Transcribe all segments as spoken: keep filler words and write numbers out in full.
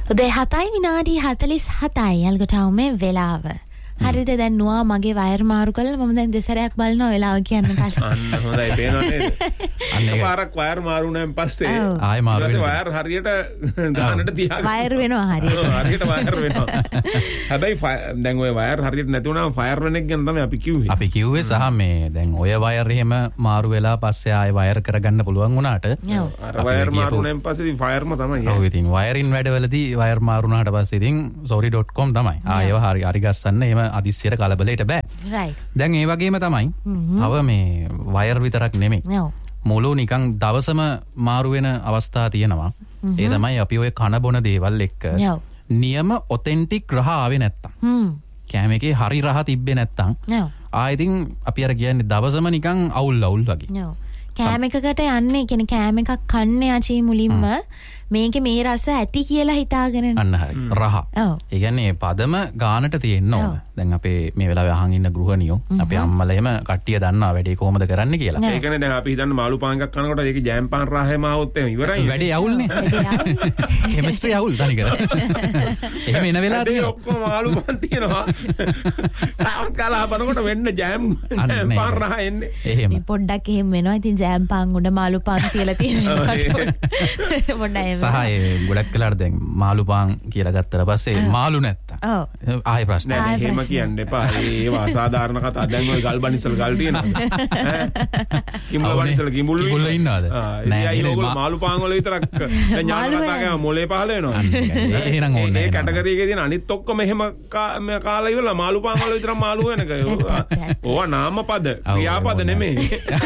උදේ හතයි විනාඩි හතළිස් හතයි අල්ගොටාව මේ වෙලාව. හරිද දැන් නුවා මගේ වයර් මාරු කළා මම දැන් දෙසරයක් බලනවා වෙලාව කියන්න කලින්. අන්න හොඳයි පේනව නේද? අන්න පාරක් වයර් මාරු වුණාන් පස්සේ ආයෙ මාරු වෙනවා. වයර් හරියට ගන්නට තියාගන්න. වයර් වෙනවා හරියට. හරියට වයර් වෙනවා. හැබැයි දැන් ඔය වයර් හරියට නැති වුණාම ෆයර් වෙන එක ගැන තමයි අපි කිව්වේ. අපි කිව්වේ සහ මේ දැන් ඔය වයර් එහෙම මාරු වෙලා පස්සේ ආයෙ වයර් කරගන්න පුළුවන් වුණාට අර වයර් මාරු වුණාන් පස්සේ ඉතින් ෆයර්ම තමයි. ඔව් ඉතින් වයරින් වැඩවලදී වයර් මාරු වුණාට පස්සේ ඉතින් sorry dot com තමයි. ආයෙව හරි හරි ගස්සන්න එහෙම අදිස්සියට කලබල බෑ. දැන් ඒ වගේම තමයි තව මේ වයර් විතරක් නෙමෙයි. මුළු නිකන් දවසම මාරු වෙන අවස්ථා තියෙනවා. ඒ තමයි අපි ඔය කන බොන දේවල් එක්ක නියම ඔතෙන්ටික් රහ ආවේ නැත්තම්. කෑම එකේ හරි රහ තිබ්බේ නැත්තම් ආයෙ ඉතින් අපි අර කියන්නේ දවසම නිකන් අවුල් අවුල් වගේ. කෑම එකකට යන්නේ කියන්නේ කෑම එකක් කන්නේ ආචි මුලින්ම මේකේ මේ රස ඇති කියලා හිතාගෙන අන්න හරි රහ. ඒ කියන්නේ පදම ගානට තියෙන්න ඕන. දැන් අපේ මේ වෙලාවේ අහන් ඉන්න ගෘහණියෝ අපේ අම්මලා එහෙම කට්ටිය දන්නවා වැඩේ කොහොමද කරන්න කියලා. ඒ කියන්නේ දැන් අපි හිතන්න මාළු පාන් එකක් කනකොට ඒකේ ජෑම් පාන් රහම આવොත් එහෙම ඉවරයි. වැඩේ අවුල්නේ. කෙමිස්ට්‍රි අවුල් තනිකර. එහෙම එන වෙලාව තියෙනවා. ඔක්කොම මාළු පාන් තියෙනවා. තාම කාලා බලනකොට වෙන්න ජෑම් පාන් රහ එන්නේ. එහෙම. පොඩ්ඩක් එහෙම වෙනවා. ඉතින් ජෑම් පාන් උඩ මාළු පාන් කියලා තියෙනවා. පොඩ්ඩයි සහ ඒ ගොඩක් වෙලාට දැන් මාළු පාන් කියලා ගත්තට පස්සේ මාළු නැත්තම් ආයෙ ප්‍රශ්න නෑ. එහෙම කියන්න එපා. ඒව අසාධාරණ කතා. දැන් ඔය ගල් බනිසල් ගල් තියෙනවා. කිඹුල බනිසල් කිඹුල් කිඹුල් ඉන්නවද? නෑ. ඒගොල්ලෝ මාළු පාන් වල විතරක් දැන් ඥාන කතා කරන මොලේ පහල වෙනවා. එහෙනම් ඕනේ. ඒ කැටගරි එකේ තියෙන අනිත් ඔක්කොම එහෙම කාලා ඉවරලා මාළු පාන් වල විතරක් මාළු වෙනක. ඕවා නාමපද ක්‍රියාපද නෙමෙයි.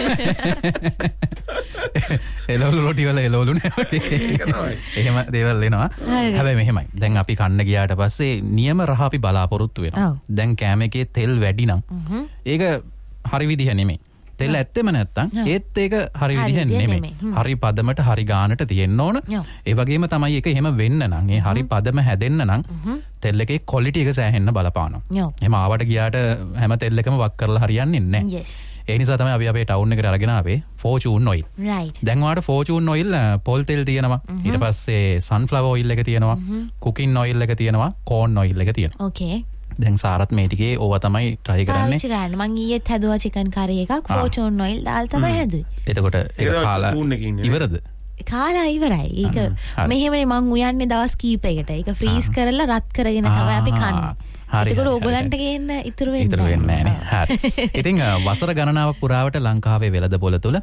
එළවලු රොටි වල එළවලු නේ. එහෙම දේවල් එනවා. හැබැයි මෙහෙමයි. දැන් අපි කන්න ගියාට පස්සේ නියම රහ අපි බලාපොරොත්තු වෙනවා. දැන් කෑම එකේ තෙල් වැඩි නම් ඒක හරි විදිහ නෙමෙයි. තෙල් ඇත්තෙම නැත්තම් ඒත් ඒක හරි විදිහ නෙමෙයි. හරි පදමට හරි ගානට තියෙන්න ඕන. ඒ වගේම තමයි ඒක එහෙම වෙන්න නම් ඒ හරි පදම හැදෙන්න නම් තෙල් එකේ ක්වොලිටි එක සෑහෙන්න බලපානවා. එහෙම ආවට ගියාට හැම තෙල් එකම වක් කරලා හරියන්නේ නැහැ. ඒ නිසා තමයි අපි අපේ ටවුන් එකට අරගෙන ආවේ ෆෝචූන් ඔයිල්. දැන් ඔයාලට ෆෝචූන් ඔයිල් පොල් තෙල් තියෙනවා. ඊට පස්සේ සන්ෆ්ලවර් ඔයිල් එක තියෙනවා. කුකින් ඔයිල් එක තියෙනවා. කෝන් ඔයිල් එක තියෙනවා. ඕකේ. දැන් සාරත් මේ ටිකේ ඕවා තමයි try කරන්නේ. පාවිච්චි කරන්න. මං ඊයේත් හැදුවා චිකන් කරි එකක් ෆෝචූන් ඔයිල් දාලා තමයි හැදුවේ. එතකොට ඒක කාලා ඉවරද? කාලා ඉවරයි. ඒක මෙහෙමනේ මං උයන්නේ දවස් කීපයකට. ඒක ෆ්‍රීස් කරලා රත් කරගෙන තමයි අපි කන්නේ. ඒකට ඕගලන්ට ගේන්න ඉතුරු වෙන්නේ ඉතුරු වෙන්නේ නැහැ නේ. හරි. ඉතින් වසර ගණනාවක් පුරාවට ලංකාවේ වෙළඳපොළ තුල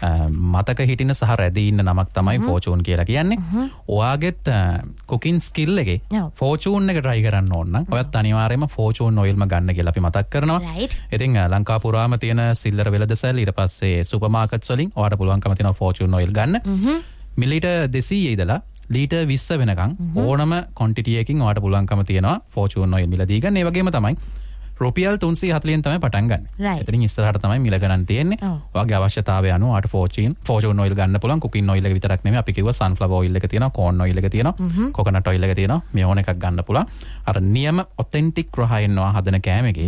මතක හිටින සහ රැඳී ඉන්න නමක් තමයි ෆෝචූන් කියලා කියන්නේ. ඔයාගෙත් කුකින් ස්කිල් එකේ ෆෝචූන් එක try කරන්න ඕන නම් ඔයත් අනිවාර්යයෙන්ම ෆෝචූන් ඔයිල්ම ගන්න කියලා අපි මතක් කරනවා. ඉතින් ලංකාව පුරාම තියෙන සිල්ලර වෙළඳසැල් ඊට පස්සේ සුපර් මාකට්ස් වලින් ඔයාලට පුළුවන්කම තියෙනවා ෆෝචූන් ඔයිල් ගන්න. මිලිලීටර් දෙසීය ඉඳලා ලීටර් විස්ස වෙනකන් ඕනම කොන්ටිටි එකකින් ඔයාලට පුළුවන්කම තියෙනවා ෆෝචූන් ඔයිල් මිලදී ගන්න. ඒ වගේම තමයි රුපියල් තුන්සිය හතළිහෙන් තමයි පටන් ගන්න. එතනින් ඉස්සරහට තමයි මිල ගණන් තියෙන්නේ. ඔයාගේ අවශ්‍යතාවය අනුව ඔයාලට ෆෝචූන් ෆෝචූන් ඔයිල් ගන්න පුළුවන්. කුකින් ඔයිල් එක විතරක් නෙමෙයි. අපි කිව්වා සන්ෆ්ලවර් ඔයිල් එක තියෙනවා, කෝන් ඔයිල් එක තියෙනවා, කොකනට් ඔයිල් එක තියෙනවා. මේ ඕන එකක් ගන්න පුළුවන්. අර නියම ඔතෙන්ටික් රහයෙන්නවා හදන කෑම එකේ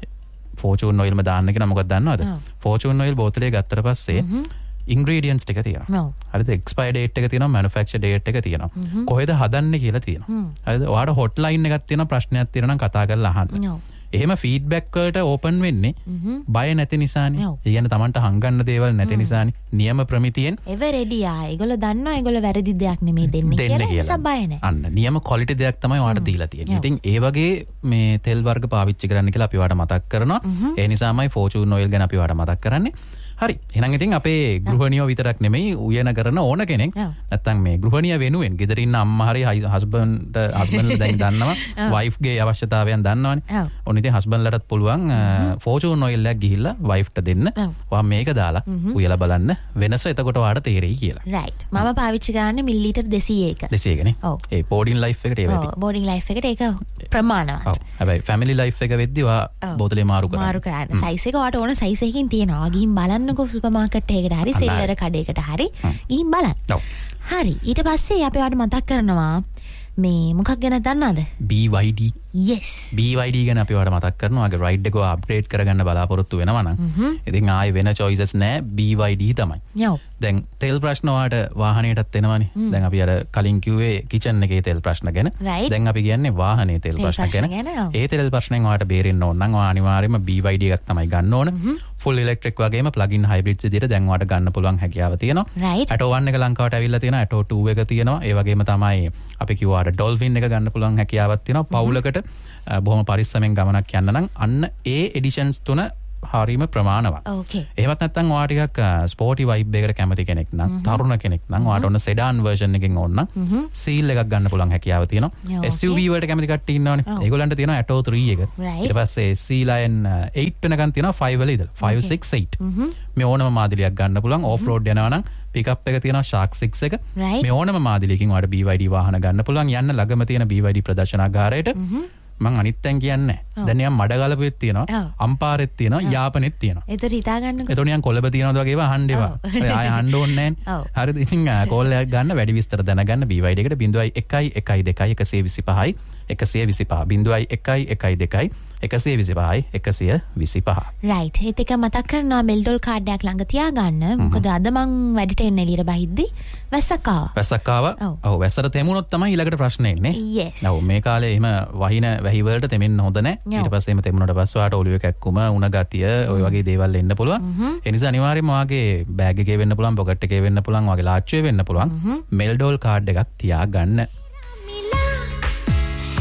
ෆෝචූන් ඔයිල්ම දාන්න කියන මොකක්ද දන්නවද? ෆෝචූන් ඔයිල් බෝතලේ ගත්තට පස්සේ ingredients ටික තියෙනවා. හරිද? expire date එක තියෙනවා, manufacture date එක තියෙනවා. කොහෙද හදන්නේ කියලා තියෙනවා. හරිද? ඔයාලට hotline එකක් තියෙනවා, ප්‍රශ්නයක් තියෙනවා නම් කතා කරලා අහන්න. එහෙම feedback වලට open වෙන්නේ බය නැති නිසානේ. ඒ කියන්නේ Tamanට හංගන්න දේවල් නැති නිසානේ. නියම ප්‍රමිතියෙන් ever ready ආ. ඒගොල්ලෝ දන්නවා ඒගොල්ලෝ වැරදි දෙයක් නෙමෙයි දෙන්නේ කියලා. ඒ නිසා බය නැහැ. අන්න නියම quality දෙයක් තමයි ඔයාලට දීලා තියෙන්නේ. ඉතින් ඒ වගේ මේ තෙල් වර්ග පාවිච්චි කරන්න කියලා අපි ඔයාලට මතක් කරනවා. ඒ නිසාමයි fortune oil ගැන අපි ඔයාලට මතක් කරන්නේ. හරි. එහෙනම් ඉතින් අපේ ගෘහණියෝ විතරක් නෙමෙයි උයන කරන ඕන කෙනෙක් නැත්තම් මේ ගෘහණිය වෙනුවෙන් ගෙදර ඉන්න අම්මා හරි හස්බන්ඩ් හස්බන්ඩ්ලා දැන් දන්නවා වයිෆ් ගේ අවශ්‍යතාවයන් දන්නවනේ. ඔන්න ඉතින් හස්බන්ඩ්ලාටත් පුළුවන් ෆෝචූන් ඔයිල් එකක් ගිහිල්ලා වයිෆ්ට දෙන්න. ඔයා මේක දාලා උයලා බලන්න වෙනස එතකොට ඔයාලට තේරෙයි කියලා. රයිට්. මම පාවිච්චි කරන්නේ මිලිලීටර් දෙසීය එක. දෙසීය එකනේ. ඒ බෝඩින් ලයිෆ් එකට ඒ වෙද්දි. ඔව් බෝඩින් ලයිෆ් එකට ඒක ප්‍රමාණවත්. ඔව්. හැබැයි ෆැමිලි ලයිෆ් එක වෙද්දි ඔයා බෝතලේ මාරු කරන්න. මාරු කරන්න. සයිස් එක ඔයාට ඕන සයිස් එකකින් තියෙනවා. ගිහින් බලන්න සුපර් මාකට් එකකට හරි සෙල්ලර කඩේකට හරි ගිහින් බලන්න. හරි. ඊට පස්සේ අපි ඔයාලට මතක් කරනවා මේ මොකක් ගැන දන්නවද? B Y D. yes. B Y D ගැන අපි ඔයාලට මතක් කරනවා. ආගේ රයිඩ් එක අප්ග්‍රේඩ් කරගන්න බලාපොරොත්තු වෙනවා නම්. ඉතින් ආයේ වෙන choices නෑ B Y D තමයි. යව්. දැන් තෙල් ප්‍රශ්න ඔයාලට වාහනයටත් එනවනේ. දැන් අපි අර කලින් කිව්වේ කිචන් එකේ තෙල් ප්‍රශ්න ගැන. දැන් අපි කියන්නේ වාහනේ තෙල් ප්‍රශ්න ගැන. ඒ තෙල් ප්‍රශ්නෙන් ඔයාලට බේරෙන්න ඕන නම් ඔයා අනිවාර්යයෙන්ම B Y D එකක් තමයි ගන්න ඕන. full electric වගේම plug-in hybrids විදිහට දැන් ඔයාලට ගන්න පුළුවන් හැකියාව තියෙනවා. Atto one එක ලංකාවට ඇවිල්ලා තියෙනවා. Atto two එක තියෙනවා. ඒ වගේම තමයි අපි කිව්වාට Dolphin එක ගන්න පුළුවන් හැකියාවක් තියෙනවා. පවුලකට බොහොම පරිස්සමෙන් ගමනක් යන්න නම් අන්න ඒ editions තුන හරීම ප්‍රමාණවත්. Okay. එහෙමත් නැත්නම් ඔයා ටිකක් ස්පෝර්ටි වයිබ් එකකට කැමති කෙනෙක් නම් තරුණ කෙනෙක් නම් ඔයාට ඔන්න sedan version එකකින් ඕන නම් seal එකක් ගන්න පුළුවන් හැකියාව තියෙනවා. S U V වලට කැමති කට්ටිය ඉන්නවනේ. ඒගොල්ලන්ට තියෙනවා Atto three එක. ඊට පස්සේ C line eight වෙනකන් තියෙනවා five වල ඉඳලා five six eight. මේ ඕනම මාදිලියක් ගන්න පුළුවන්. off road යනවා නම් pickup එක තියෙනවා Shark six එක. මේ ඕනම මාදිලියකින් ඔයාට B Y D වාහන ගන්න පුළුවන්. යන්න ළඟම තියෙන B Y D ප්‍රදර්ශනාගාරයට මං අනිත්තෙන් කියන්නේ දැන් නිකන් මඩගලපෙත් තියෙනවා අම්පාරෙත් තියෙනවා යාපනෙත් තියෙනවා. ඒතර හිතා ගන්නකො. ඒතර නිකන් කොළඹ තියෙනවද වගේ ඒවා අහන්න එපා. ඔය ආය අහන්න ඕනේ නැහැ. හරිද? ඉතින් කෝල් එකක් ගන්න වැඩි විස්තර දැනගන්න B Y D එකට zero one one two one two one two five one two five zero one one two one two one two five one two five. right. ඒත් එක මතක් කරනවා මෙල්ඩෝල් කාඩ් එකක් ළඟ තියාගන්න. මොකද අද මං වැඩට එන්න එළියට බහිද්දි වැස්සක් ආවා. වැස්සක් ආවා. ඔව් වැස්සට තෙමුණොත් තමයි ඊළඟට ප්‍රශ්නේ එන්නේ. yes. ඔව් මේ කාලේ එහෙම වහින වැහි වලට තෙමෙන්න හොඳ නැහැ. ඊට පස්සේ එහෙම තෙමුණට පස්සේ ඔයාට ඔළුවේ කැක්කුම උණ ගතිය ඔය වගේ දේවල් එන්න පුළුවන්. ඒ නිසා අනිවාර්යයෙන්ම ඔයාගේ බෑග් එකේ වෙන්න පුළුවන්, පොකට් එකේ වෙන්න පුළුවන්, ඔයාගේ ලාච්චුවේ වෙන්න පුළුවන්. මෙල්ඩෝල් කාඩ් එකක් තියාගන්න.